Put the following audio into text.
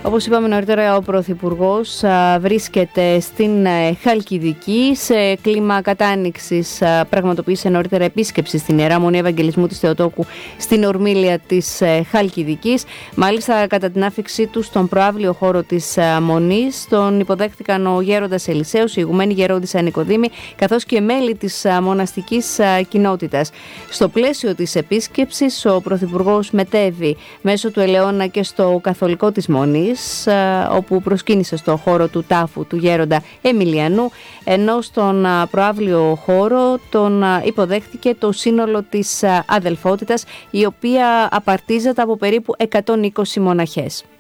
Όπως είπαμε νωρίτερα, ο Πρωθυπουργός βρίσκεται στην Χαλκιδική. Σε κλίμα κατάνοιξης πραγματοποίησε νωρίτερα επίσκεψη στην Ιερά Μονή Ευαγγελισμού της Θεοτόκου στην ορμήλια της Χαλκιδικής. Μάλιστα, κατά την άφιξή του στον προαύλιο χώρο της Μονής, τον υποδέχτηκαν ο γέροντας Ελισέους, η ηγουμένη γερόντισσα Νικοδήμη, καθώς και μέλη της μοναστικής κοινότητας. Στο πλαίσιο της επίσκεψης, ο Πρωθυπουργός μετέβη μέσω του Ελαιώνα και στο καθολικό της Μονής, όπου προσκύνησε στο χώρο του τάφου του γέροντα Εμιλιανού, ενώ στον προαύλιο χώρο τον υποδέχθηκε το σύνολο της αδελφότητας, η οποία απαρτίζεται από περίπου 120 μοναχές.